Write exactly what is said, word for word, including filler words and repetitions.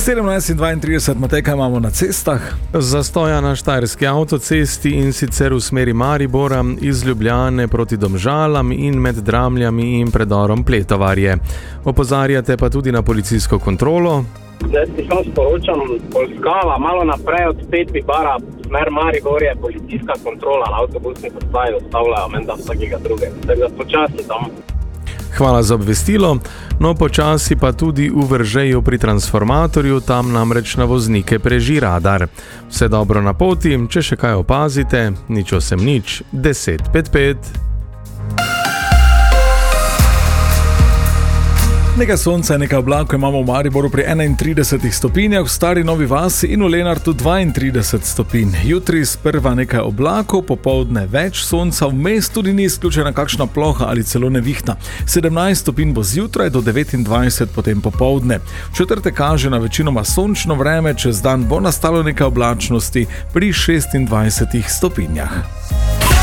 sedemnajst in dvaintrideset, Matej, kaj imamo na cestah? Zastoja na štajerski avtocesti in sicer v smeri Maribora iz Ljubljane proti Domžalam in med Dramljami in predorom Pletovarje. Opozarjate pa tudi na policijsko kontrolo. Zdaj ti samo sporočam, Polskava, malo naprej od Petvi bara, smer Maribor je policijska kontrola, na avtobusni postaji ostavljajo menda vsakega drugega. Tako da počasi tam. Hvala za obvestilo, no počasi pa tudi v Veržeju pri transformatorju, tam namreč na voznike preži radar. Vse dobro na poti, če še kaj opazite, nič osem nič, deset pet pet. Nekaj sonca, nekaj oblakov imamo v Mariboru pri enaintridesetih stopinjah, v Stari Novi Vasi in v Lenartu dvaintrideset stopinj. Jutri sprva nekaj oblakov, popoldne več sonca, vmes tudi ni izključena kakšna ploha ali celo nevihta. sedemnajst stopinj bo zjutraj do devetindvajset potem popoldne. V četrtek kaže na večinoma sončno vreme, čez dan bo nastalo nekaj oblačnosti pri šestindvajsetih stopinjah.